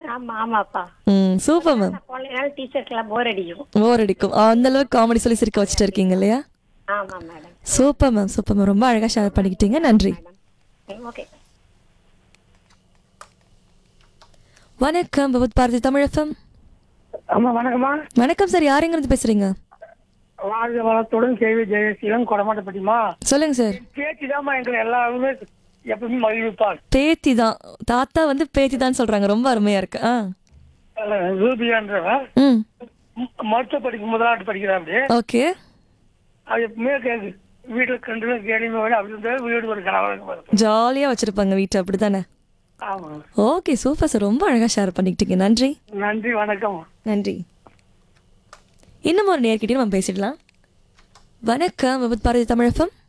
ஆமா ஆமாப்பா. Super ma'am. நான் போனேனால டீச்சர்ஸ்க்கெல்லாம் போர் அடிக்கும். போர் அடிக்கும். அந்த அளவுக்கு காமெடி சொல்லி சிரிக்க வச்சுட்டு இருக்கீங்க இல்லையா? ஆமா madam. Super ma'am, super ma'am. ரொம்ப அழகா ஷேர் பண்ணிக்கிட்டீங்க. நன்றி. மேடம். ஓகே. வணக்கம் பகவத் பாரதி தமிழகம். ஆமா வணக்கம்மா. வணக்கம் சார், யார் எங்கிருந்து பேசுறீங்க? வாழ்க வளத்துடன் கேள்வி ஜெயசீலன் கொடமாட்டப்பட்டிமா. சொல்லுங்க சார். பேச்சுதாம்மா எங்களை எல்லாருமே எப்பவுமே மகிழ்விப்பார். பேத்தி தான். தாத்தா வந்து பேத்தி தான் சொல்றாங்க. ரொம்ப அருமையா இருக்கு. ரூபியான்றவன் ம் மருத்துவ படிக்கும் முதலாட்டு படிக்கிறா. அப்படி ஓகே. அது எப்பவுமே கேக்கு வீட்டுல கண்டு கேள்வி அப்படி இருந்தா வீடு ஒரு கலவரம். ஜாலியா வச்சிருப்பாங்க வீட்டை, அப்படித்தானே? ஆமா. ஓகே சூப்பர் சார், ரொம்ப அழகா ஷேர் பண்ணிக்கிட்டீங்க. நன்றி. நன்றி வணக்கம். நன்றி. இன்னும் ஒரு நேர்கிட்டயும் நம்ம பேசிடலாம். வணக்கம் பகவத் பாரதி தமிழகம்.